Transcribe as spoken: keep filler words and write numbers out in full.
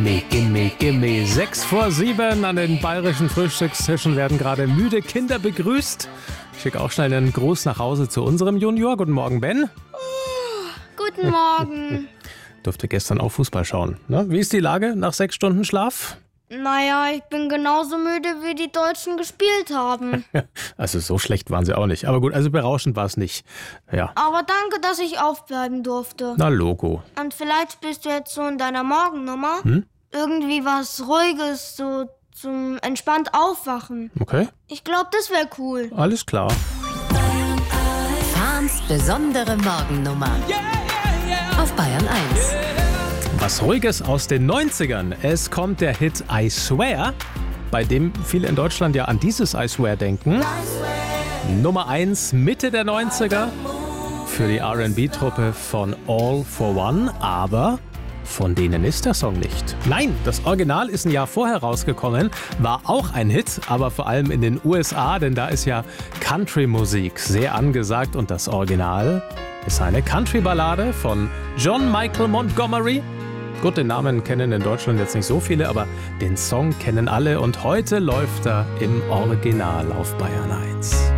Gimme, gimme, gimme. Sechs vor sieben an den bayerischen Frühstückstischen werden gerade müde Kinder begrüßt. Ich schicke auch schnell einen Gruß nach Hause zu unserem Junior. Guten Morgen, Ben. Oh, guten Morgen. Durfte gestern auch Fußball schauen. Ne? Wie ist die Lage nach sechs Stunden Schlaf? Naja, ich bin genauso müde, wie die Deutschen gespielt haben. Also so schlecht waren sie auch nicht. Aber gut, also berauschend war es nicht. Ja. Aber danke, dass ich aufbleiben durfte. Na, Logo. Und vielleicht bist du jetzt so in deiner Morgennummer. Hm? Irgendwie was Ruhiges, so zum entspannt Aufwachen. Okay. Ich glaube, das wäre cool. Alles klar. Fahns besondere Morgennummer. Auf Bayern eins. Was Ruhiges aus den neunzigern. Es kommt der Hit I Swear, bei dem viele in Deutschland ja an dieses I Swear denken. Nummer eins Mitte der neunziger für die R and B-Truppe von All for One, aber von denen ist der Song nicht. Nein, das Original ist ein Jahr vorher rausgekommen, war auch ein Hit, aber vor allem in den U S A, denn da ist ja Country-Musik sehr angesagt und das Original ist eine Country-Ballade von John Michael Montgomery. Gut, den Namen kennen in Deutschland jetzt nicht so viele, aber den Song kennen alle und heute läuft er im Original auf Bayern eins.